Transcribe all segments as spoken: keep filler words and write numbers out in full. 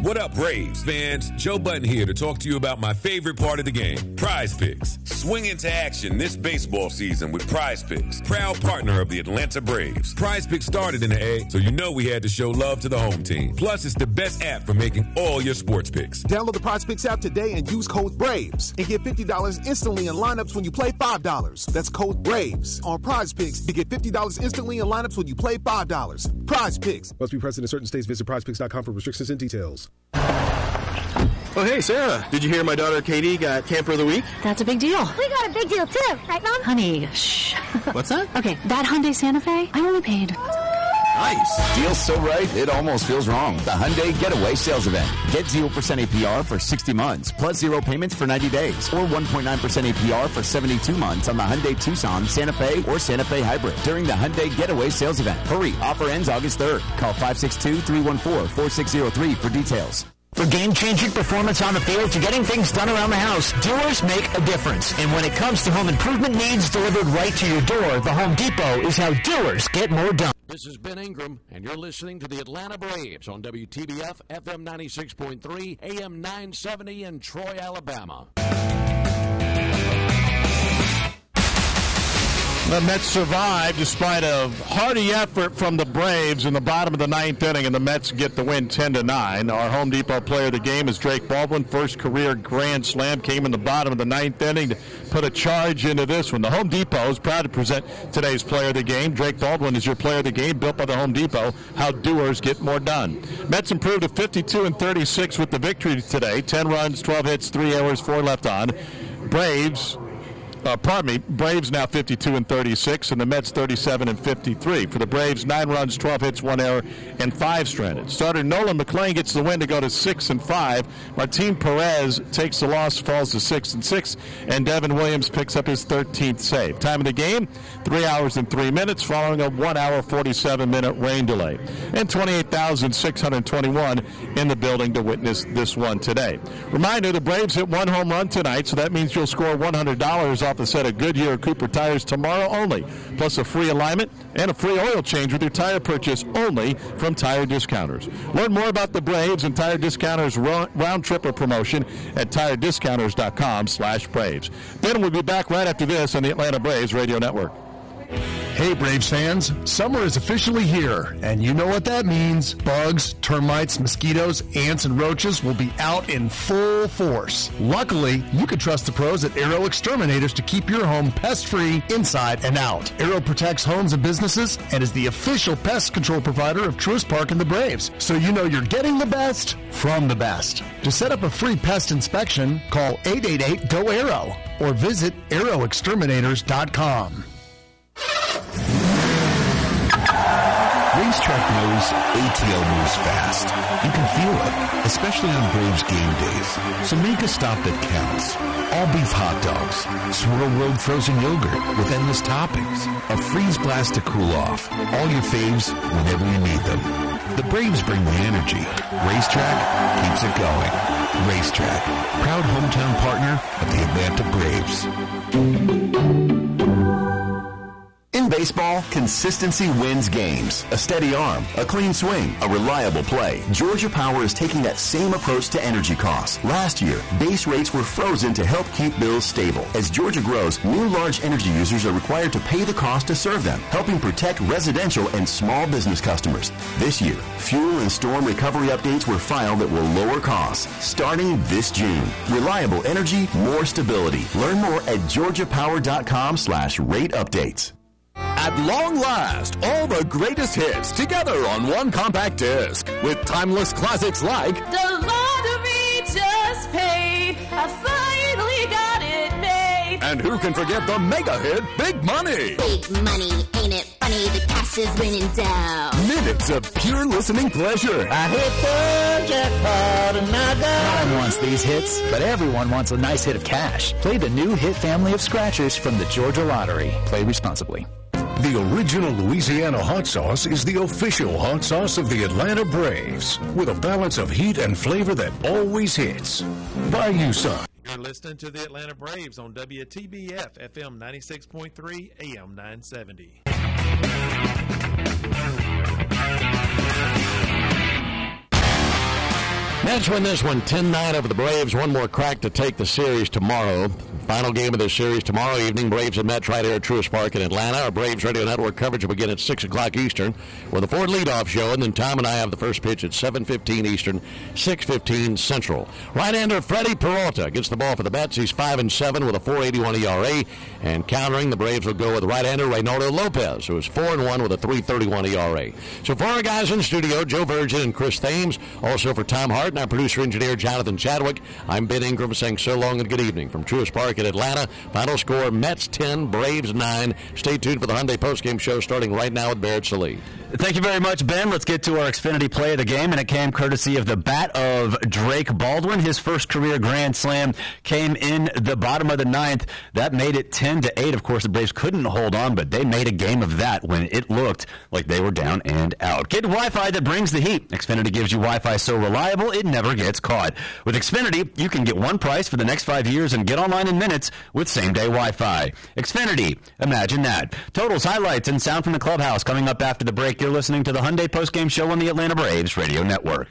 What up, Braves fans? Joe Button here to talk to you about my favorite part of the game, Prize Picks. Swing into action this baseball season with Prize Picks, proud partner of the Atlanta Braves. Prize Picks started in the A, so you know we had to show love to the home team. Plus, it's the best app for making all your sports picks. Download the Prize Picks app today and use code BRAVES and get fifty dollars instantly in lineups when you play five dollars. That's code BRAVES on Prize Picks to get fifty dollars instantly in lineups when you play five dollars. Prize Picks. Must be present in certain states. Visit prize picks dot com for restrictions and details. Oh, hey, Sarah. Did you hear my daughter Katie got Camper of the Week? That's a big deal. We got a big deal, too. Right, Mom? Honey, shh. What's that? Okay, that Hyundai Santa Fe, I only paid. Nice. Deal's so right, it almost feels wrong. The Hyundai Getaway Sales Event. Get zero percent A P R for sixty months, plus zero payments for ninety days, or one point nine percent A P R for seventy-two months on the Hyundai Tucson, Santa Fe, or Santa Fe Hybrid during the Hyundai Getaway Sales Event. Hurry, offer ends August third. Call five six two, three one four, four six zero three for details. For game-changing performance on the field to getting things done around the house, Doers make a difference. And when it comes to home improvement needs delivered right to your door, the Home Depot is how Doers get more done. This is Ben Ingram, and you're listening to the Atlanta Braves on W T B F, F M ninety-six point three, A M nine seventy in Troy, Alabama. The Mets survive despite a hearty effort from the Braves in the bottom of the ninth inning, and the Mets get the win ten to nine. Our Home Depot player of the game is Drake Baldwin. First career grand slam came in the bottom of the ninth inning to put a charge into this one. The Home Depot is proud to present today's player of the game. Drake Baldwin is your player of the game, built by the Home Depot. How Doers get more done. Mets improved to fifty-two and thirty-six with the victory today. ten runs, twelve hits, three errors, four left on. Braves... Uh, pardon me, Braves now fifty-two and thirty-six, and the Mets thirty-seven and fifty-three. For the Braves, nine runs, twelve hits, one error, and five stranded. Starter Nolan McClain gets the win to go to six and five. Martin Perez takes the loss, falls to six and six, and Devin Williams picks up his thirteenth save. Time of the game, three hours and three minutes, following a one hour forty-seven minute rain delay, and twenty-eight thousand six hundred twenty-one in the building to witness this one today. Reminder: the Braves hit one home run tonight, so that means you'll score one hundred dollars off the set of Goodyear Cooper tires tomorrow only, plus a free alignment and a free oil change with your tire purchase only from Tire Discounters. Learn more about the Braves and Tire Discounters round tripper promotion at tire discounters dot com slash Braves. Then we'll be back right after this on the Atlanta Braves Radio Network. Hey Braves fans, summer is officially here, and you know what that means. Bugs, termites, mosquitoes, ants, and roaches will be out in full force. Luckily, you can trust the pros at Aero Exterminators to keep your home pest-free inside and out. Aero protects homes and businesses and is the official pest control provider of Truist Park and the Braves, so you know you're getting the best from the best. To set up a free pest inspection, call eight eight eight, G O, A E R O or visit aero exterminators dot com. Racetrack knows A T L moves fast. You can feel it, especially on Braves game days. So make a stop that counts. All beef hot dogs, Swirl World frozen yogurt with endless toppings, a freeze blast to cool off. All your faves whenever you need them. The Braves bring the energy. Racetrack keeps it going. Racetrack, proud hometown partner of the Atlanta Braves. In baseball, consistency wins games. A steady arm, a clean swing, a reliable play. Georgia Power is taking that same approach to energy costs. Last year, base rates were frozen to help keep bills stable. As Georgia grows, new large energy users are required to pay the cost to serve them, helping protect residential and small business customers. This year, fuel and storm recovery updates were filed that will lower costs starting this June. Reliable energy, more stability. Learn more at georgia power dot com slash rate updates. At long last, all the greatest hits together on one compact disc with timeless classics like The Lottery Just Paid, I finally got it made. And who can forget the mega hit Big Money? Big money, ain't it funny? The cash is raining down. Minutes of pure listening pleasure. I hit the jackpot and I got No one wants these hits, but everyone wants a nice hit of cash. Play the new hit family of scratchers from the Georgia Lottery. Play responsibly. The original Louisiana hot sauce is the official hot sauce of the Atlanta Braves, with a balance of heat and flavor that always hits. Buy you some. You're listening to the Atlanta Braves on W T B F, F M ninety-six point three, A M nine seventy. Mets win this one ten nine over the Braves. One more crack to take the series tomorrow. Final game of this series tomorrow evening. Braves and Mets right here at Truist Park in Atlanta. Our Braves Radio Network coverage will begin at six o'clock Eastern with a Ford leadoff show, and then Tom and I have the first pitch at seven fifteen Eastern, six fifteen Central. Right-hander Freddie Peralta gets the ball for the Mets. He's five and seven with a four eighty-one E R A, and countering, the Braves will go with right-hander Reynaldo Lopez, who is four and one with a three thirty-one E R A. So for our guys in the studio, Joe Virgin and Chris Thames, also for Tom Hart and our producer-engineer Jonathan Chadwick, I'm Ben Ingram saying so long and good evening from Truist Park in Atlanta. Final score, Mets ten, Braves nine. Stay tuned for the Hyundai postgame show starting right now with Barrett Sallee. Thank you very much, Ben. Let's get to our Xfinity play of the game, and it came courtesy of the bat of Drake Baldwin. His first career grand slam came in the bottom of the ninth. That made it ten to eight. Of course, the Braves couldn't hold on, but they made a game of that when it looked like they were down and out. Get Wi-Fi that brings the heat. Xfinity gives you Wi-Fi so reliable it never gets caught. With Xfinity, you can get one price for the next five years and get online in minutes with same-day Wi-Fi. Xfinity, imagine that. Totals, highlights, and sound from the clubhouse coming up after the break. You're listening to the Hyundai postgame show on the Atlanta Braves Radio Network.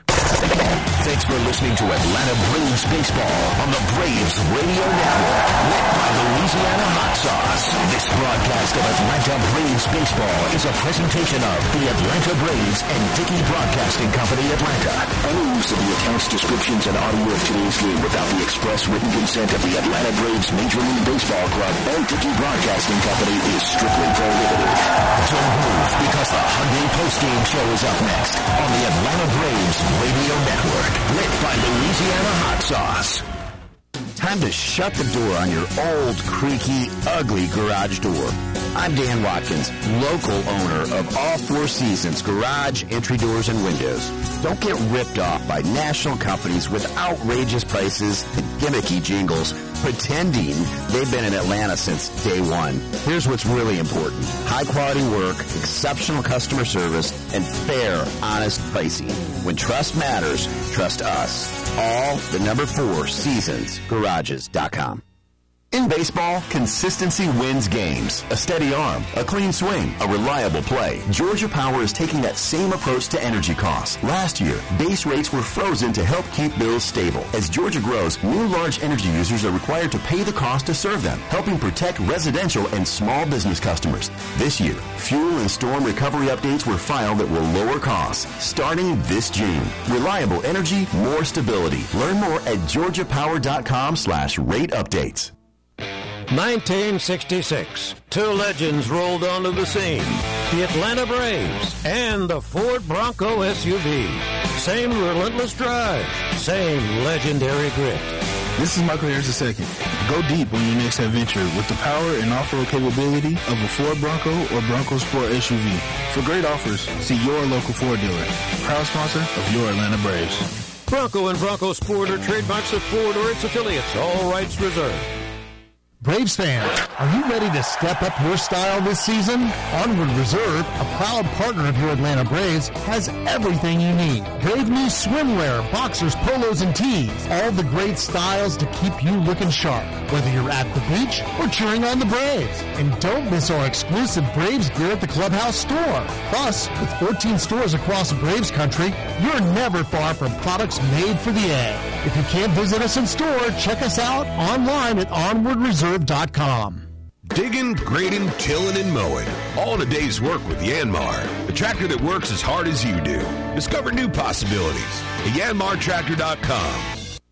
Thanks for listening to Atlanta Braves Baseball on the Braves Radio Network, lit by Louisiana Hot Sauce. This broadcast of Atlanta Braves Baseball is a presentation of the Atlanta Braves and Dickey Broadcasting Company, Atlanta. Any use of the accounts, descriptions, and audio of today's game without the express written consent of the Atlanta Braves Major League Baseball Club and Dickey Broadcasting Company is strictly prohibited. Don't move, because the Hyundai postgame show is up next on the Atlanta Braves Radio Network, lit by Louisiana Hot Sauce. Time to shut the door on your old, creaky, ugly garage door. I'm Dan Watkins, local owner of All Four Seasons Garage, Entry Doors, and Windows. Don't get ripped off by national companies with outrageous prices and gimmicky jingles pretending they've been in Atlanta since day one. Here's what's really important. High quality work, exceptional customer service, and fair, honest pricing. When trust matters, trust us. All the number four seasons garages dot com. In baseball, consistency wins games. A steady arm, a clean swing, a reliable play. Georgia Power is taking that same approach to energy costs. Last year, base rates were frozen to help keep bills stable. As Georgia grows, new large energy users are required to pay the cost to serve them, helping protect residential and small business customers. This year, fuel and storm recovery updates were filed that will lower costs, starting this June. Reliable energy, more stability. Learn more at georgia power dot com slash rate updates. nineteen sixty-six, two legends rolled onto the scene. The Atlanta Braves and the Ford Bronco S U V. Same relentless drive, same legendary grit. This is Michael Harris the second. Go deep on your next adventure with the power and off-road capability of a Ford Bronco or Bronco Sport S U V. For great offers, see your local Ford dealer. Proud sponsor of your Atlanta Braves. Bronco and Bronco Sport are trademarks of Ford or its affiliates. All rights reserved. Braves fans, are you ready to step up your style this season? Onward Reserve, a proud partner of your Atlanta Braves, has everything you need. Brave new swimwear, boxers, polos, and tees. All the great styles to keep you looking sharp, whether you're at the beach or cheering on the Braves. And don't miss our exclusive Braves gear at the Clubhouse store. Plus, with fourteen stores across Braves country, you're never far from products made for the A. If you can't visit us in store, check us out online at onward reserve dot com. Digging, grading, tilling, and mowing. All in a day's work with Yanmar, the tractor that works as hard as you do. Discover new possibilities at yanmar tractor dot com.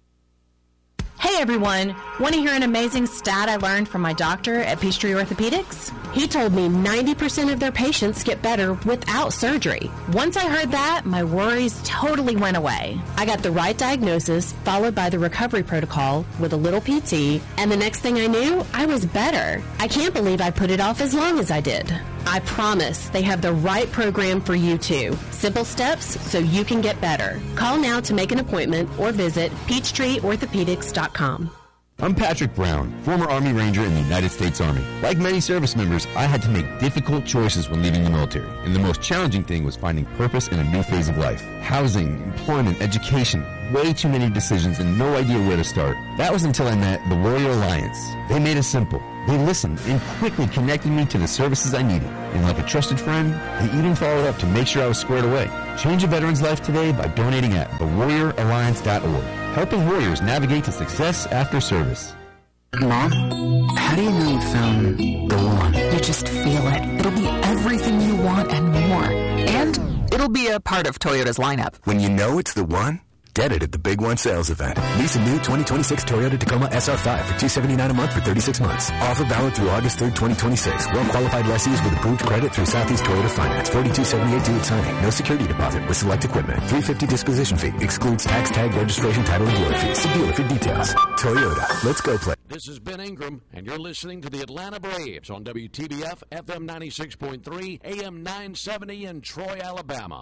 Hey everyone, want to hear an amazing stat I learned from my doctor at Peachtree Orthopedics? He told me ninety percent of their patients get better without surgery. Once I heard that, my worries totally went away. I got the right diagnosis, followed by the recovery protocol with a little P T, and the next thing I knew, I was better. I can't believe I put it off as long as I did. I promise they have the right program for you too. Simple steps so you can get better. Call now to make an appointment or visit peachtree orthopedics dot com. I'm Patrick Brown, former Army Ranger in the United States Army. Like many service members, I had to make difficult choices when leaving the military, and the most challenging thing was finding purpose in a new phase of life. Housing, employment, education, way too many decisions and no idea where to start. That was until I met the Warrior Alliance. They made it simple. They listened and quickly connected me to the services I needed. And like a trusted friend, they even followed up to make sure I was squared away. Change a veteran's life today by donating at the warrior alliance dot org, helping warriors navigate to success after service. Mom, how do you know you found the one? You just feel it. It'll be everything you want and more. And it'll be a part of Toyota's lineup. When you know it's the one, get it at the Big One sales event. Lease a new twenty twenty-six Toyota Tacoma S R five for two hundred seventy-nine dollars a month for thirty-six months. Offer valid through August third, twenty twenty-six. Well-qualified lessees with approved credit through Southeast Toyota Finance. forty-two seventy-eight due at signing. No security deposit with select equipment. three hundred fifty dollars disposition fee. Excludes tax, tag, registration, title, and dealer fees. See dealer for details. Toyota. Let's go play. This is Ben Ingram, and you're listening to the Atlanta Braves on W T B F, F M ninety-six point three, A M nine seventy in Troy, Alabama.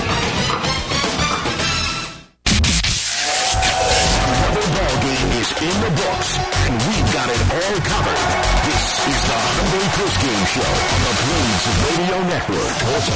Another ball game is in the books, and we've got it all covered. This is the Hyundai Postgame Show on the Braves Radio Network.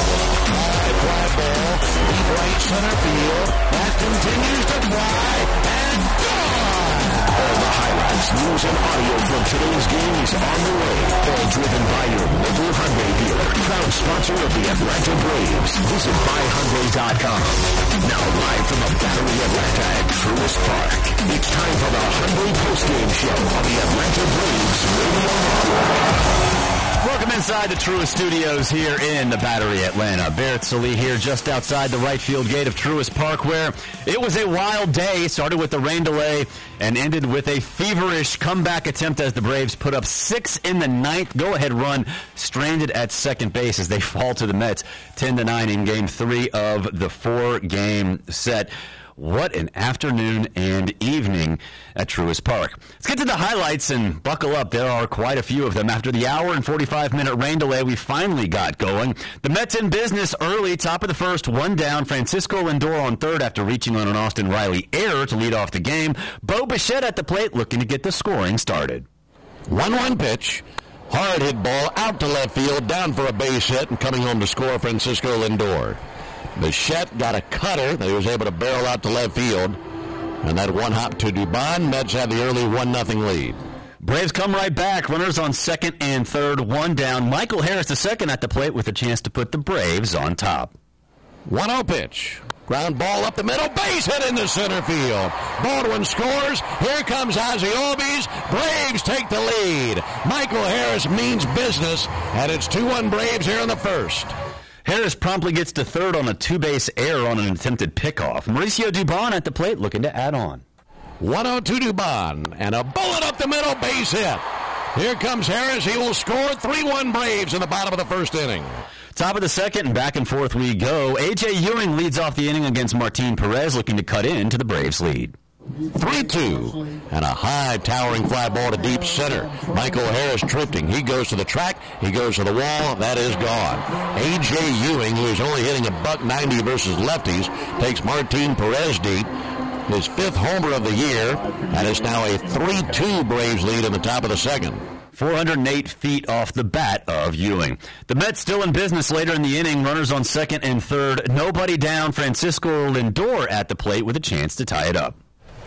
High fly ball, deep right center field. That continues to fly, and gone! All the highlights, news, and audio from today's game is on the way. All driven by your local Hyundai dealer, proud sponsor of the Atlanta Braves. Visit buy hyundai dot com. Now live from the Battery Atlanta at Truist Park. It's time for the Hyundai Postgame Show on the Atlanta Braves Radio Network. Welcome inside the Truist Studios here in the Battery, Atlanta. Barrett Sallee here just outside the right field gate of Truist Park, where it was a wild day. Started with the rain delay and ended with a feverish comeback attempt as the Braves put up six in the ninth. Go-ahead run stranded at second base as they fall to the Mets ten to nine in game three of the four-game set. What an afternoon and evening at Truist Park. Let's get to the highlights and buckle up. There are quite a few of them. After the hour and forty-five minute rain delay, we finally got going. The Mets in business early, top of the first, one down. Francisco Lindor on third after reaching on an Austin Riley error to lead off the game. Bo Bichette at the plate looking to get the scoring started. one one pitch. Hard hit ball out to left field, down for a base hit, and coming home to score Francisco Lindor. Bichette got a cutter that he was able to barrel out to left field. And that one hop to Dubon. Mets had the early one nothing lead. Braves come right back. Runners on second and third, one down. Michael Harris the second at the plate with a chance to put the Braves on top. one oh pitch. Ground ball up the middle. Base hit into center field. Baldwin scores. Here comes Ozzie Albies. Braves take the lead. Michael Harris means business. And it's two one Braves here in the first. Harris promptly gets to third on a two-base error on an attempted pickoff. Mauricio Dubon at the plate looking to add on. one oh two Dubon, and a bullet up the middle, base hit. Here comes Harris. He will score. three one Braves in the bottom of the first inning. Top of the second, and back and forth we go. A J Ewing leads off the inning against Martin Perez, looking to cut into the Braves' lead. three two, and a high towering fly ball to deep center. Michael Harris drifting. He goes to the track. He goes to the wall. That is gone. A J Ewing, who is only hitting a buck ninety versus lefties, takes Martin Perez deep. His fifth homer of the year, and it's now a three two Braves lead in the top of the second. four hundred eight feet off the bat of Ewing. The Mets still in business later in the inning. Runners on second and third. Nobody down. Francisco Lindor at the plate with a chance to tie it up.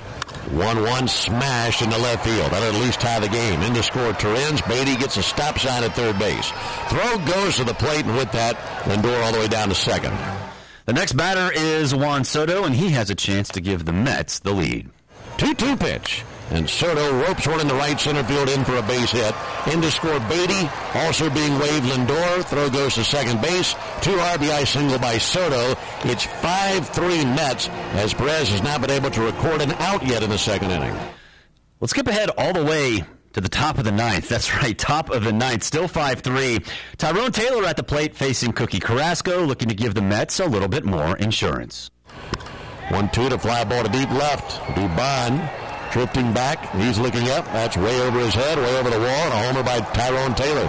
one one smashed in the left field. That'll at least tie the game. In to score Terrence. Beatty gets a stop sign at third base. Throw goes to the plate, and with that, Lindor all the way down to second. The next batter is Juan Soto, and he has a chance to give the Mets the lead. two two pitch. And Soto ropes one in the right center field in for a base hit. In to score Beatty. Also being waved Lindor. Throw goes to second base. Two R B I single by Soto. It's five three Mets as Perez has not been able to record an out yet in the second inning. Let's skip ahead all the way to the top of the ninth. That's right, top of the ninth. Still five three. Tyrone Taylor at the plate facing Cookie Carrasco, looking to give the Mets a little bit more insurance. one two to fly ball to deep left. Dubon drifting back. He's looking up. That's way over his head, way over the wall, and a homer by Tyrone Taylor.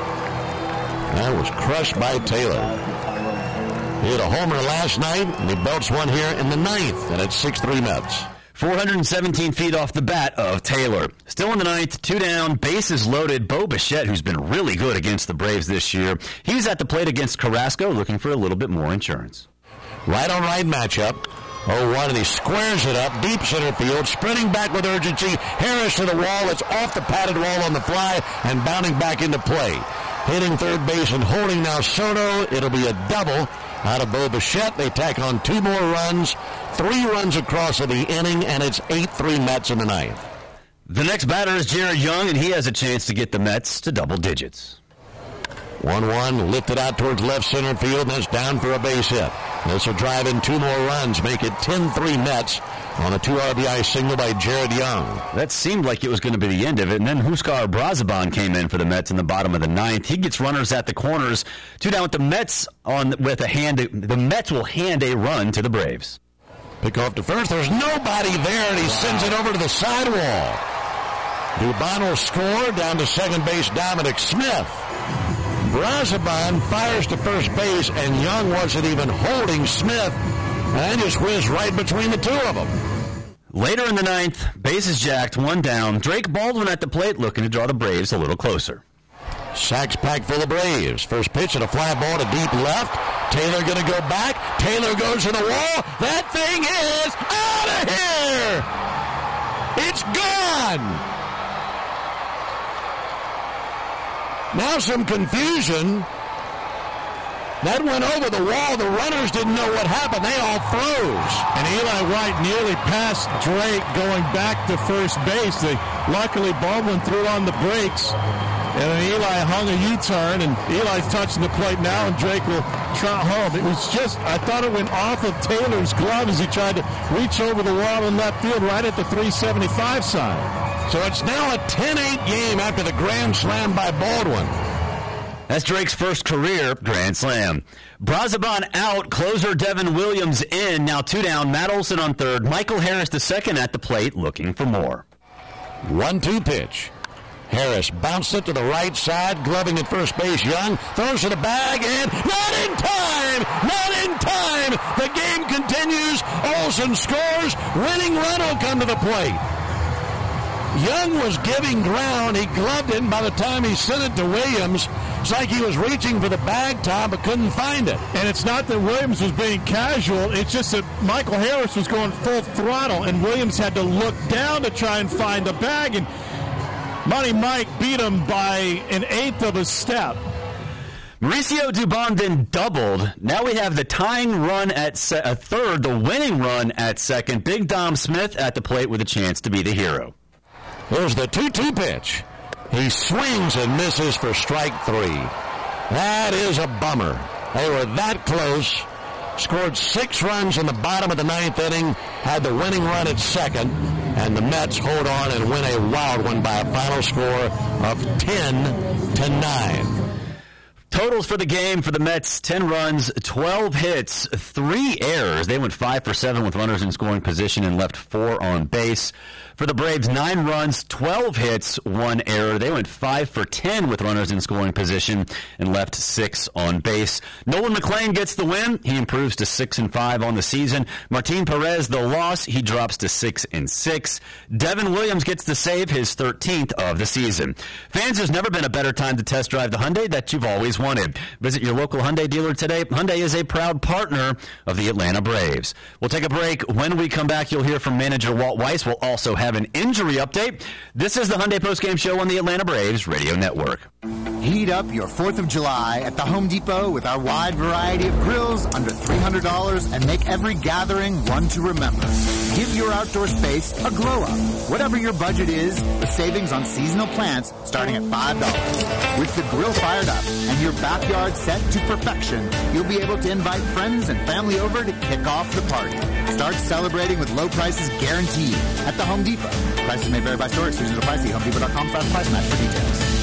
That was crushed by Taylor. He hit a homer last night, and he belts one here in the ninth, and it's six three Mets. four hundred seventeen feet off the bat of Taylor. Still in the ninth, two down, bases loaded. Bo Bichette, who's been really good against the Braves this year, he's at the plate against Carrasco, looking for a little bit more insurance. Right on right matchup. oh one, and he squares it up, deep center field, sprinting back with urgency. Harris to the wall. It's off the padded wall on the fly and bounding back into play. Hitting third base and holding now Soto. It'll be a double out of Bo Bichette. They tack on two more runs, three runs across of the inning, and it's eight three Mets in the ninth. The next batter is Jared Young, and he has a chance to get the Mets to double digits. one one, lifted out towards left center field, and that's down for a base hit. This will drive in two more runs, make it ten three Mets on a two R B I single by Jared Young. That seemed like it was going to be the end of it, and then Huskar Brazaban came in for the Mets in the bottom of the ninth. He gets runners at the corners. Two down with the Mets on with a hand. The Mets will hand a run to the Braves. Pick off to first. There's nobody there, and he sends it over to the sidewall. Dubon will score. Down to second base, Dominic Smith. Brazaban fires to first base, and Young wasn't even holding Smith, and just whizzed right between the two of them. Later in the ninth, bases jacked, one down. Drake Baldwin at the plate looking to draw the Braves a little closer. Sacks packed full of Braves. First pitch and a fly ball to deep left. Taylor going to go back. Taylor goes to the wall. That thing is out of here. It's gone. Now some confusion. That went over the wall. The runners didn't know what happened. They all froze. And Eli White nearly passed Drake going back to first base. They, luckily, Baldwin threw on the brakes. And then Eli hung a U-turn, and Eli's touching the plate now, and Drake will trot home. It was just, I thought it went off of Taylor's glove as he tried to reach over the wall in left field right at the three seventy-five sign. So it's now a ten eight game after the grand slam by Baldwin. That's Drake's first career grand slam. Brazaban out, closer Devin Williams in. Now two down, Matt Olson on third, Michael Harris the second at the plate looking for more. one two pitch. Harris bounced it to the right side, gloving at first base. Young throws to the bag, and not in time! Not in time! The game continues. Olson scores. Winning run will come to the plate. Young was giving ground. He gloved it, and by the time he sent it to Williams, it's like he was reaching for the bag, Tom, but couldn't find it. And it's not that Williams was being casual. It's just that Michael Harris was going full throttle, and Williams had to look down to try and find the bag, and Money Mike beat him by an eighth of a step. Mauricio Dubon then doubled. Now we have the tying run at se- a third, the winning run at second. Big Dom Smith at the plate with a chance to be the hero. Here's the two two pitch. He swings and misses for strike three. That is a bummer. They were that close. Scored six runs in the bottom of the ninth inning. Had the winning run at second. And the Mets hold on and win a wild one by a final score of ten to nine. Totals for the game for the Mets, ten runs, twelve hits, three errors. They went five for seven with runners in scoring position and left four on base. For the Braves, nine runs, twelve hits, one error. They went five for ten with runners in scoring position and left six on base. Nolan McLean gets the win. He improves to six and five on the season. Martin Perez, the loss, he drops to six and six. Devin Williams gets the save, his thirteenth of the season. Fans, there's never been a better time to test drive the Hyundai that you've always wanted. Visit your local Hyundai dealer today. Hyundai is a proud partner of the Atlanta Braves. We'll take a break. When we come back, you'll hear from manager Walt Weiss. We'll also have an injury update. This is the Hyundai Postgame Show on the Atlanta Braves Radio Network. Heat up your fourth of July at the Home Depot with our wide variety of grills under three hundred dollars and make every gathering one to remember. Give your outdoor space a glow up. Whatever your budget is, the savings on seasonal plants starting at five dollars. With the grill fired up and your backyard set to perfection, you'll be able to invite friends and family over to kick off the party. Start celebrating with low prices guaranteed at the Home Depot. Prices may vary by store. Seasonal price. See home depot dot com slash price match for details.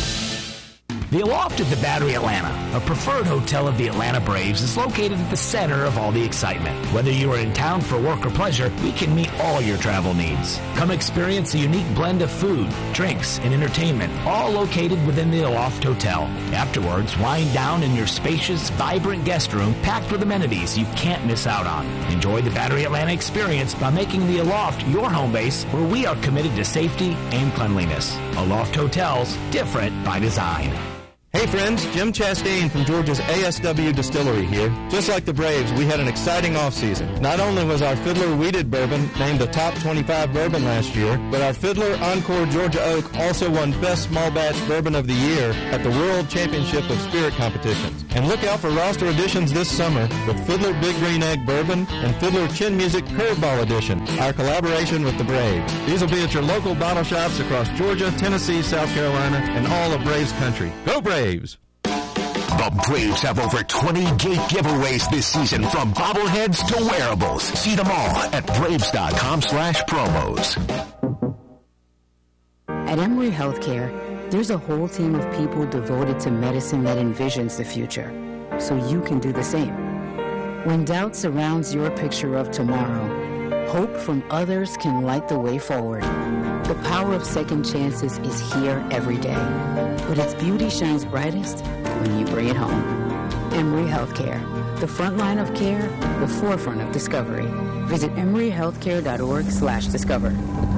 The Aloft at the Battery Atlanta, a preferred hotel of the Atlanta Braves, is located at the center of all the excitement. Whether you are in town for work or pleasure, we can meet all your travel needs. Come experience a unique blend of food, drinks, and entertainment, all located within the Aloft Hotel. Afterwards, wind down in your spacious, vibrant guest room packed with amenities you can't miss out on. Enjoy the Battery Atlanta experience by making the Aloft your home base, where we are committed to safety and cleanliness. Aloft Hotels, different by design. Hey friends, Jim Chastain from Georgia's A S W Distillery here. Just like the Braves, we had an exciting offseason. Not only was our Fiddler Weeded Bourbon named a top twenty-five bourbon last year, but our Fiddler Encore Georgia Oak also won Best Small Batch Bourbon of the Year at the World Championship of Spirit Competitions. And look out for roster additions this summer with Fiddler Big Green Egg Bourbon and Fiddler Chin Music Curveball Edition, our collaboration with the Braves. These will be at your local bottle shops across Georgia, Tennessee, South Carolina, and all of Braves country. Go Braves! The Braves have over twenty gate giveaways this season, from bobbleheads to wearables. See them all at Braves.com slash promos. At Emory Healthcare, there's a whole team of people devoted to medicine that envisions the future, so you can do the same. When doubt surrounds your picture of tomorrow, hope from others can light the way forward. The power of second chances is here every day, but its beauty shines brightest when you bring it home. Emory Healthcare, the front line of care, the forefront of discovery. Visit emoryhealthcare.org slash discover.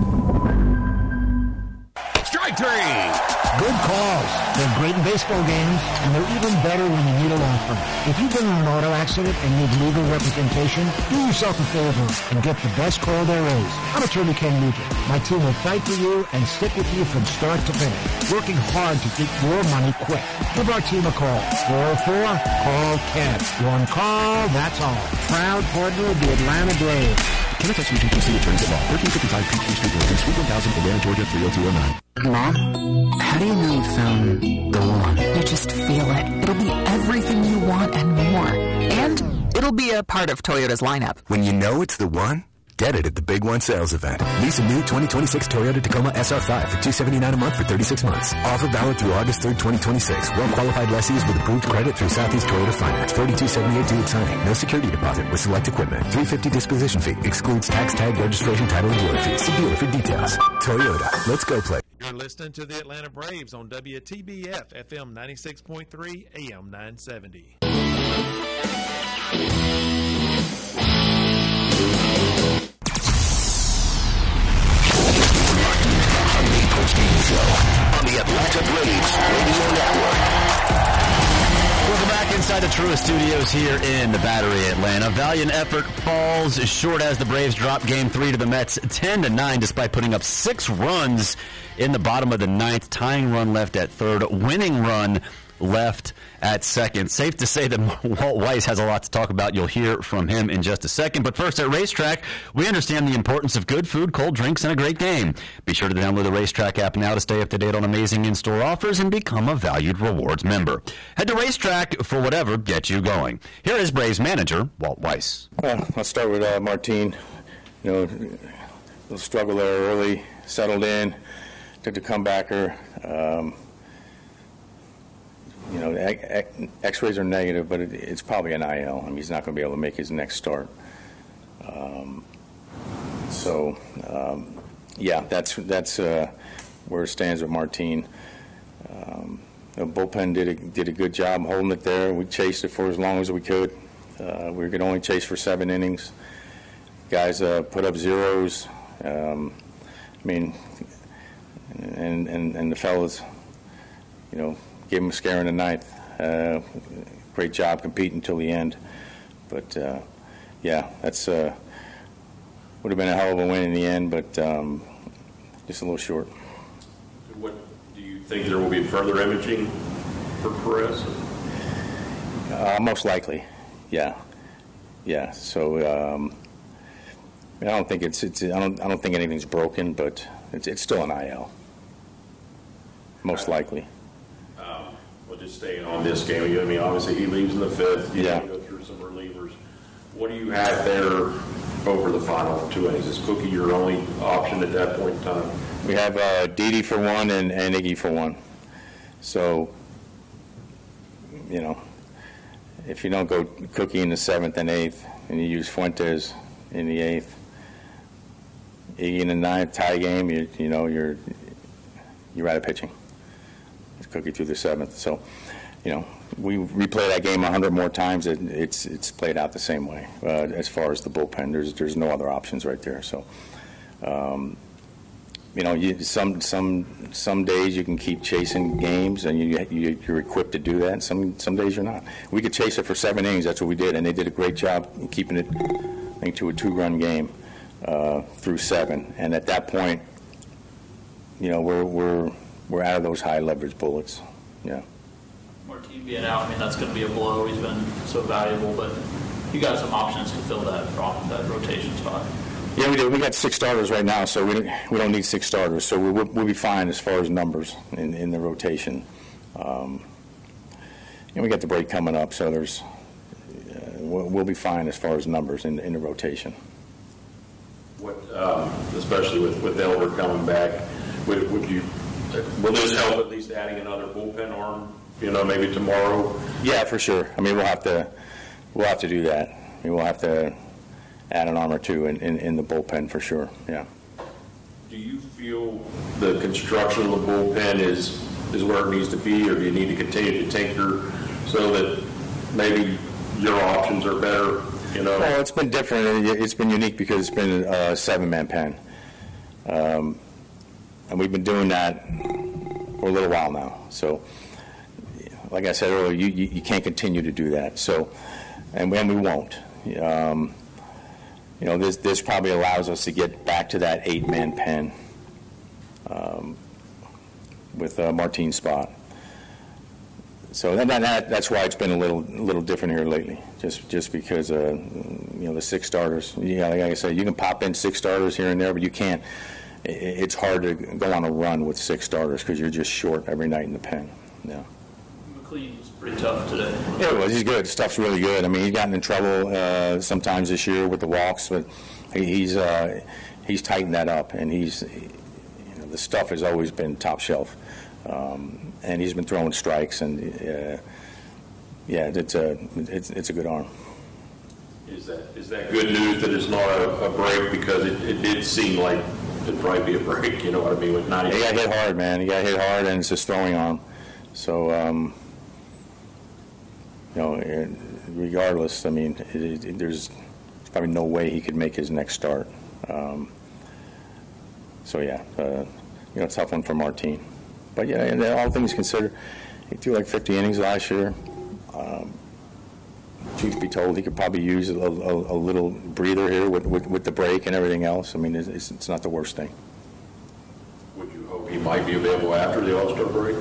Strike three! Good calls. They're great in baseball games, and they're even better when you need a law firm. If you've been in an auto accident and need legal representation, do yourself a favor and get the best call there is. I'm attorney Ken Nugent. My team will fight for you and stick with you from start to finish, working hard to get your money quick. Give our team a call. four oh four, call Ken. One call, that's all. Proud partner of the Atlanta Braves. Kennesaw Region P C Attorneys at Law, thirteen fifty-five Peachtree Street, Wilson, Suite one thousand, Atlanta, Georgia, three oh two oh nine. Mom, how do you know you found the one? You just feel it. It'll be everything you want and more. And it'll be a part of Toyota's lineup. When you know it's the one, get it at the Big One sales event. Lease a new twenty twenty-six Toyota Tacoma S R five for two hundred seventy-nine dollars a month for thirty-six months. Offer valid through August third, twenty twenty-six. Well-qualified lessees with approved credit through Southeast Toyota Finance. forty-two seventy-eight due at signing. No security deposit with select equipment. three hundred fifty dollars disposition fee. Excludes tax, tag, registration, title, and dealer fees. See dealer for details. Toyota. Let's go play. You're listening to the Atlanta Braves on W T B F F M ninety-six point three A M nine seventy. On the Atlanta Braves Radio Network. Welcome back inside the Truist Studios here in the Battery, Atlanta. Valiant effort falls short as the Braves drop Game three to the Mets ten to nine, despite putting up six runs in the bottom of the ninth, tying run left at third, winning run left at second. Safe to say that Walt Weiss has a lot to talk about. You'll hear from him in just a second. But first, at Racetrack, we understand the importance of good food, cold drinks, and a great game. Be sure to download the Racetrack app now to stay up to date on amazing in-store offers and become a valued rewards member. Head to Racetrack for whatever gets you going. Here is Braves manager Walt Weiss. Uh, I'll start with uh, Martin. You know, a little struggle there early, settled in, took the comebacker. Um, You know, X-rays are negative, but it, it's probably an I L. I mean, he's not going to be able to make his next start. Um, so, um, yeah, that's that's uh, where it stands with Martin. Um, the bullpen did a, did a good job holding it there. We chased it for as long as we could. Uh, we could only chase for seven innings. Guys uh, put up zeros. Um, I mean, and, and, and the fellas, you know, gave him a scare in the ninth. Uh, great job competing until the end. But, uh, yeah, that's uh, would have been a hell of a win in the end, but um, just a little short. What do you think there will be further imaging for Perez? Uh, most likely, yeah, yeah. So um, I don't think it's it's I don't I don't think anything's broken, but it's it's still an I L. Most likely. Well, just staying on this game, I mean, obviously he leaves in the fifth. You yeah. go through some relievers. What do you have there over the final two innings? Is Cookie your only option at that point in time? We have uh, Didi for one and, and Iggy for one. So, you know, if you don't go Cookie in the seventh and eighth, and you use Fuentes in the eighth, Iggy in the ninth, tie game, you you know, you're you're out of pitching. Cookie through the seventh. So, you know, we replay that game a hundred more times. It, it's it's played out the same way uh, as far as the bullpen. There's there's no other options right there. So, um, you know, you, some some some days you can keep chasing games, and you, you you're equipped to do that. And some some days you're not. We could chase it for seven innings. That's what we did, and they did a great job keeping it, I think, to a two-run game uh, through seven. And at that point, you know, we're we're we're out of those high leverage bullets. Yeah. Martin being out, I mean, that's going to be a blow. He's been so valuable, but you got some options to fill that that rotation spot. Yeah, we do. We got six starters right now, so we don't, we don't need six starters. So we'll, we'll be fine as far as numbers in, in the rotation. Um, and we got the break coming up, so there's uh, we'll, we'll be fine as far as numbers in, in the rotation. What, um, especially with, with Elder coming back, would, would you will this help at least adding another bullpen arm? You know, maybe tomorrow. Yeah, for sure. I mean, we'll have to we'll have to do that. I mean, we'll have to add an arm or two in, in, in the bullpen for sure. Yeah. Do you feel the construction of the bullpen is is where it needs to be, or do you need to continue to tinker so that maybe your options are better? You know. Well, it's been different. It's been unique because it's been a seven-man pen, um, and we've been doing that for a little while now. So, like I said earlier, you, you, you can't continue to do that. So, and, and we won't. Um, you know, this this probably allows us to get back to that eight-man pen um, with uh, Martin's spot. So that, that that's why it's been a little a little different here lately. Just just because uh, you know the six starters. Yeah, like I said, you can pop in six starters here and there, but you can't. It's hard to go on a run with six starters because you're just short every night in the pen. Yeah. McLean was pretty tough today. Yeah, it was. He's good. Stuff's really good. I mean, he's gotten in trouble uh, sometimes this year with the walks, but he's uh, he's tightened that up, and he's you know the stuff has always been top shelf. Um, and he's been throwing strikes, and uh, yeah, it's a it's it's a good arm. Is that is that good news that it's not a, a break, because it, it did seem like it'd probably be a break. You know what I mean? With not even. He got hit hard, man. He got hit hard, and it's just throwing arm. So um, you know, regardless, I mean, it, it, there's probably no way he could make his next start. Um, so yeah, uh, you know, tough one for Martin. But yeah, and all things considered, he threw like fifty innings last year. Um, truth be told, he could probably use a, a, a little breather here with, with, with the break and everything else. I mean, it's, it's not the worst thing. Would you hope he might be available after the All-Star break?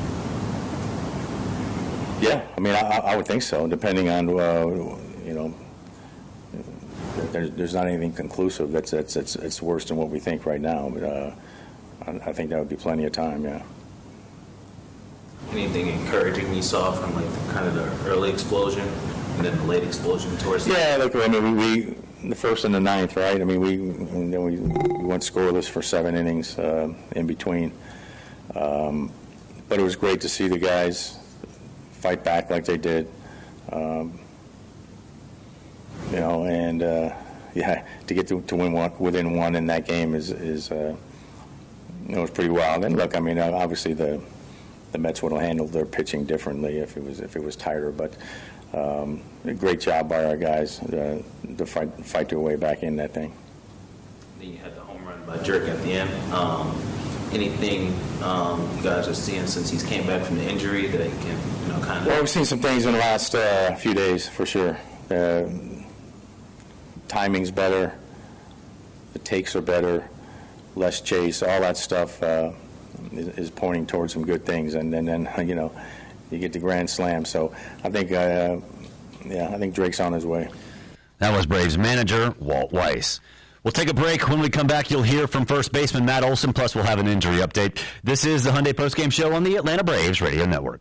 Yeah, I mean, I, I would think so, depending on, uh, you know, there's, there's not anything conclusive that's, that's, that's, that's worse than what we think right now. But uh, I, I think that would be plenty of time, yeah. Anything encouraging you saw from like the, kind of the early explosion and then the late explosion towards the yeah, look, I mean, we, we the first and the ninth, right? I mean, we and then we, we went scoreless for seven innings uh, in between. Um, but it was great to see the guys fight back like they did. Um, you know, and uh, yeah, to get to, to win one, within one in that game is is uh, you know, it was pretty wild. And look, I mean, obviously the the Mets would have handled their pitching differently if it was if it was tighter. But um, a great job by our guys uh, to fight fight their way back in that thing. Then you had the home run by Jerk at the end. Um, anything um, you guys are seeing since he's came back from the injury that he can, you know, kind of? Well, we've seen some things in the last uh, few days for sure. Uh, timing's better. The takes are better. Less chase. All that stuff. Uh, is pointing towards some good things, and, and then you know you get the grand slam. So I think uh, yeah I think Drake's on his way. That was Braves manager Walt Weiss. We'll take a break. When we come back, you'll hear from first baseman Matt Olson, plus we'll have an injury update. This is the Hyundai Postgame Show on the Atlanta Braves Radio Network.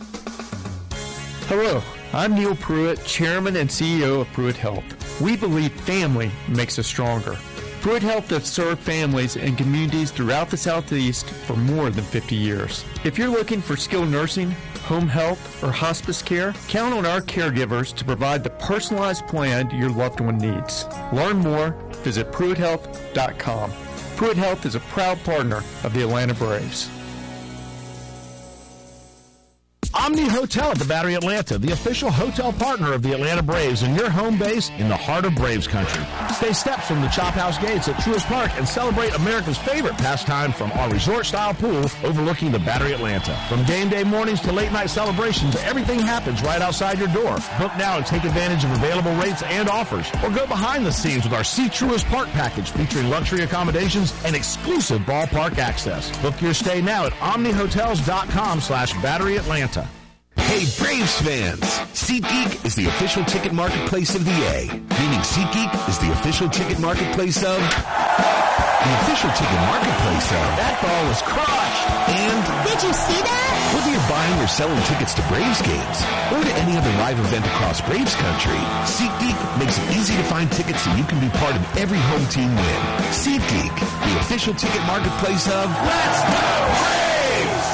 Hello, I'm Neil Pruitt, Chairman and C E O of Pruitt Health. We believe family makes us stronger. Pruitt Health has served families and communities throughout the Southeast for more than fifty years. If you're looking for skilled nursing, home health, or hospice care, count on our caregivers to provide the personalized plan your loved one needs. Learn more, visit Pruitt Health dot com. Pruitt Health is a proud partner of the Atlanta Braves. Omni Hotel at the Battery Atlanta, the official hotel partner of the Atlanta Braves and your home base in the heart of Braves country. Stay steps from the Chop House gates at Truist Park and celebrate America's favorite pastime from our resort-style pool overlooking the Battery Atlanta. From game day mornings to late-night celebrations, everything happens right outside your door. Book now and take advantage of available rates and offers. Or go behind the scenes with our See Truist Park package featuring luxury accommodations and exclusive ballpark access. Book your stay now at omnihotels.com slash Battery Atlanta. Hey, Braves fans! SeatGeek is the official ticket marketplace of the A, meaning SeatGeek is the official ticket marketplace of... The official ticket marketplace of... That ball was crushed! And... Did you see that? Whether you're buying or selling tickets to Braves games, or to any other live event across Braves country, SeatGeek makes it easy to find tickets so you can be part of every home team win. SeatGeek, the official ticket marketplace of... Let's go Braves!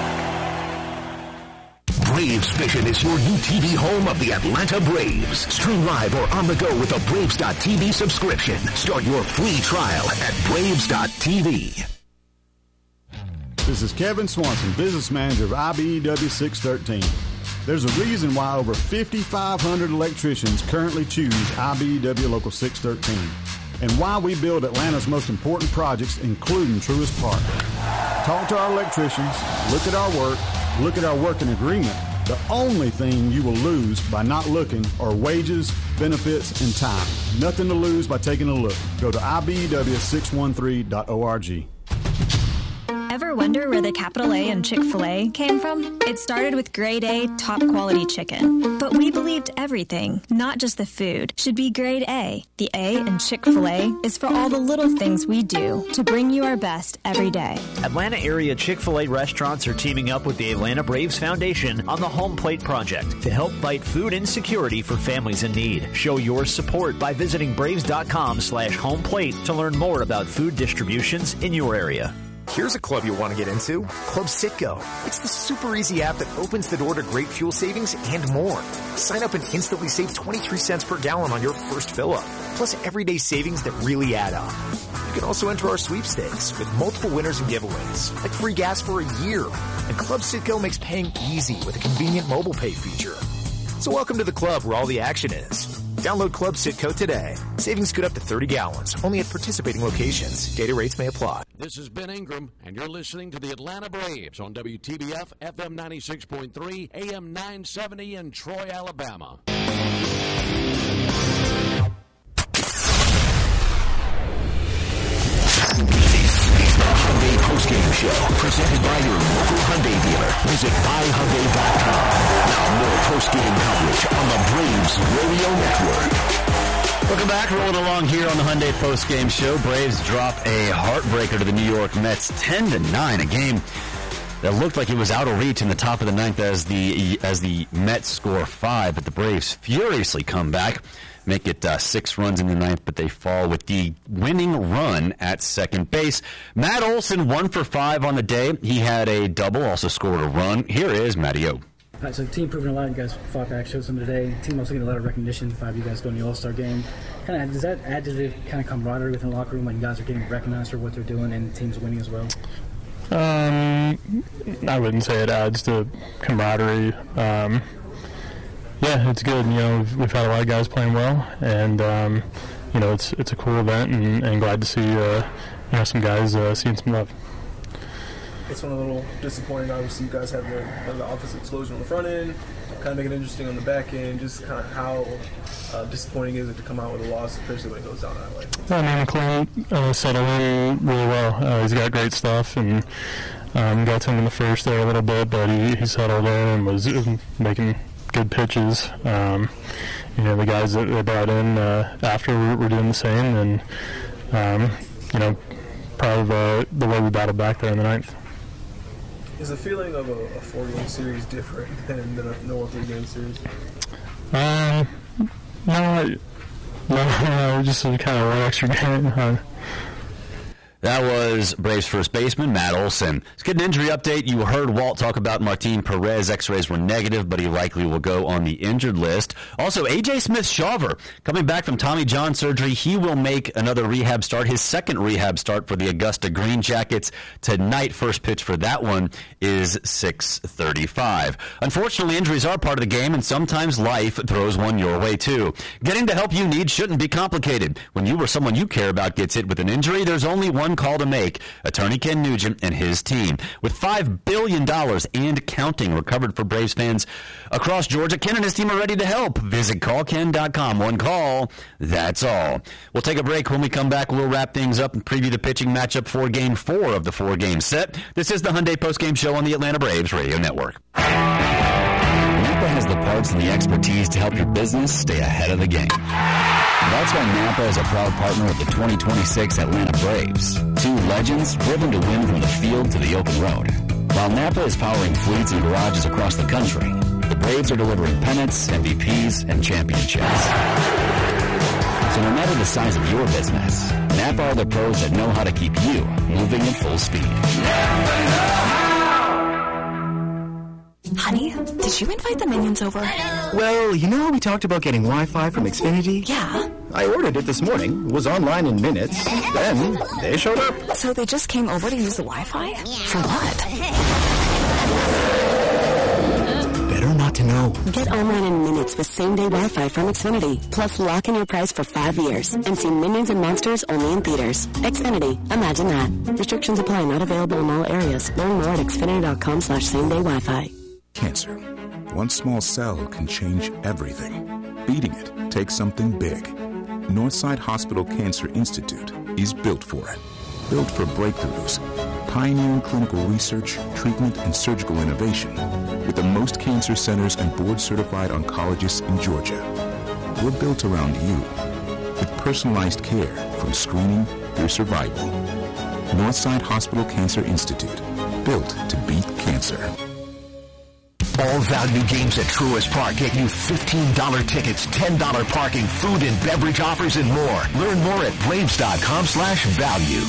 Braves Vision is your new T V home of the Atlanta Braves. Stream live or on the go with a Braves dot T V subscription. Start your free trial at Braves dot T V. This is Kevin Swanson, business manager of I B E W six thirteen. There's a reason why over fifty-five hundred electricians currently choose I B E W Local six thirteen, and why we build Atlanta's most important projects, including Truist Park. Talk to our electricians, look at our work, look at our working agreement. The only thing you will lose by not looking are wages, benefits, and time. Nothing to lose by taking a look. Go to I B E W six one three dot org. Ever wonder where the capital A in Chick-fil-A came from? It started with grade A, top quality chicken. But we believed everything, not just the food, should be grade A. The A in Chick-fil-A is for all the little things we do to bring you our best every day. Atlanta area Chick-fil-A restaurants are teaming up with the Atlanta Braves Foundation on the Home Plate Project to help fight food insecurity for families in need. Show your support by visiting Braves.com slash home plate to learn more about food distributions in your area. Here's a club you'll want to get into, Club Citgo. It's the super easy app that opens the door to great fuel savings and more. Sign up and instantly save twenty-three cents per gallon on your first fill-up, plus everyday savings that really add up. You can also enter our sweepstakes with multiple winners and giveaways, like free gas for a year. And Club Citgo makes paying easy with a convenient mobile pay feature. So welcome to the club where all the action is. Download Club Citgo today. Savings good up to thirty gallons, only at participating locations. Data rates may apply. This is Ben Ingram, and you're listening to the Atlanta Braves on W T B F, F M ninety-six point three, A M nine seventy in Troy, Alabama. Hyundai postgame show presented by your local Hyundai dealer. Visit buy hyundai dot com. Now more postgame coverage on the Braves Radio Network. Welcome back. Rolling along here on the Hyundai postgame show. Braves drop a heartbreaker to the New York Mets, ten to nine, a game that looked like it was out of reach in the top of the ninth as the as the Mets score five, but the Braves furiously come back. Make it uh, six runs in the ninth, but they fall with the winning run at second base. Matt Olson, one for five on the day. He had a double, also scored a run. Here is Matty O. All right, so the team proving a lot. You guys fought back, showed some today. The team also getting a lot of recognition. Five of you guys going to the All-Star game. Kind of does that add to the kind of camaraderie within the locker room when you guys are getting recognized for what they're doing and the team's winning as well? Um, I wouldn't say it adds to camaraderie. Um, Yeah, it's good. You know, we've, we've had a lot of guys playing well, and um, you know, it's it's a cool event, and, and glad to see uh, you know some guys uh, seeing some love. It's been a little disappointing. Obviously, you guys have the, have the offensive explosion on the front end, kind of make it interesting on the back end. Just kind of how uh, disappointing is it to come out with a loss, especially when it goes down that way? I mean, Clint uh, settled in really well. Uh, he's got great stuff, and um, got to him in the first there a little bit, but he, he settled in and was making good pitches. Um, you know, the guys that they brought in uh, after were, were doing the same, and um, you know, proud of uh, the way we battled back there in the ninth. Is the feeling of a, a four-game series different than, than a normal three-game series? Um, no, I, no, no, just kind of one extra game. Uh, That was Braves first baseman Matt Olson. Let's get an injury update. You heard Walt talk about Martin Perez. X-rays were negative, but he likely will go on the injured list. Also, A J Smith-Shawver coming back from Tommy John surgery. He will make another rehab start, his second rehab start for the Augusta Green Jackets tonight. First pitch for that one is six thirty-five. Unfortunately, injuries are part of the game, and sometimes life throws one your way too. Getting the help you need shouldn't be complicated. When you or someone you care about gets hit with an injury, there's only one call to make. Attorney Ken Nugent and his team. With five billion dollars and counting recovered for Braves fans across Georgia, Ken and his team are ready to help. Visit call ken dot com. One call, that's all. We'll take a break. When we come back, we'll wrap things up and preview the pitching matchup for Game four of the four-game set. This is the Hyundai Postgame Show on the Atlanta Braves Radio Network. Napa has the parts and the expertise to help your business stay ahead of the game. That's why Napa is a proud partner of the twenty twenty-six Atlanta Braves. Two legends driven to win from the field to the open road. While Napa is powering fleets and garages across the country, the Braves are delivering pennants, M V Ps, and championships. So no matter the size of your business, Napa are the pros that know how to keep you moving at full speed. Honey, did you invite the minions over? Well, you know how we talked about getting Wi-Fi from Xfinity? Yeah. I ordered it this morning, was online in minutes, then they showed up. So they just came over to use the Wi-Fi? For what? Better not to know. Get online in minutes with same-day Wi-Fi from Xfinity. Plus, lock in your price for five years and see Minions and Monsters only in theaters. Xfinity. Imagine that. Restrictions apply. Not available in all areas. Learn more at xfinity.com slash same-day Wi-Fi. Cancer. One small cell can change everything. Beating it takes something big. Northside Hospital Cancer Institute is built for it. Built for breakthroughs, pioneering clinical research, treatment, and surgical innovation, with the most cancer centers and board-certified oncologists in Georgia. We're built around you, with personalized care from screening through survival. Northside Hospital Cancer Institute, built to beat cancer. All value games at Truist Park get you fifteen dollars tickets, ten dollars parking, food and beverage offers, and more. Learn more at Braves.com slash value.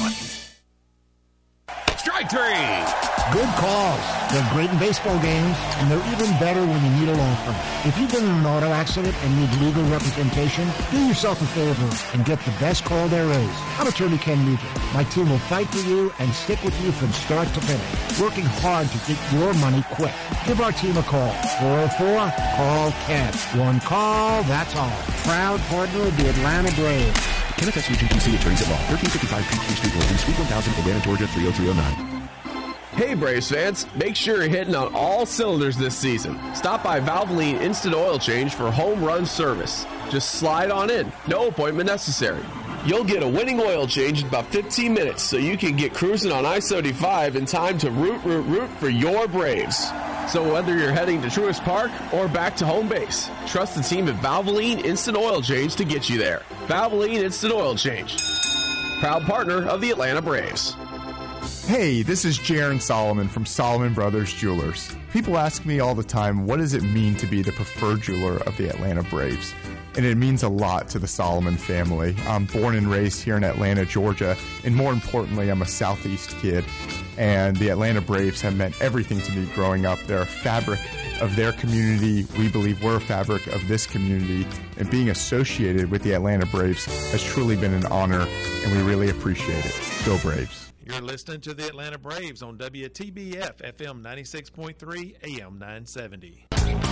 Strike three. Good calls. They're great in baseball games, and they're even better when you need a law firm. If you've been in an auto accident and need legal representation, do yourself a favor and get the best call there is. I'm Attorney Ken Nugent. My team will fight for you and stick with you from start to finish, working hard to get your money quick. Give our team a call. four oh four, call Ken. One call, that's all. Proud partner of the Atlanta Braves. Kenneth S. U G T C Attorneys at Law, thirteen fifty-five Peachtree Street, Northeast, Suite one thousand, Atlanta, Georgia, three oh three oh nine. Hey Braves fans, make sure you're hitting on all cylinders this season. Stop by Valvoline Instant Oil Change for home run service. Just slide on in, no appointment necessary. You'll get a winning oil change in about fifteen minutes so you can get cruising on I seventy-five in time to root, root, root for your Braves. So whether you're heading to Truist Park or back to home base, trust the team at Valvoline Instant Oil Change to get you there. Valvoline Instant Oil Change, proud partner of the Atlanta Braves. Hey, this is Jaron Solomon from Solomon Brothers Jewelers. People ask me all the time, what does it mean to be the preferred jeweler of the Atlanta Braves? And it means a lot to the Solomon family. I'm born and raised here in Atlanta, Georgia, and more importantly, I'm a Southeast kid. And the Atlanta Braves have meant everything to me growing up. They're a fabric of their community. We believe we're a fabric of this community. And being associated with the Atlanta Braves has truly been an honor, and we really appreciate it. Go Braves. You're listening to the Atlanta Braves on W T B F F M ninety-six point three A M nine seventy.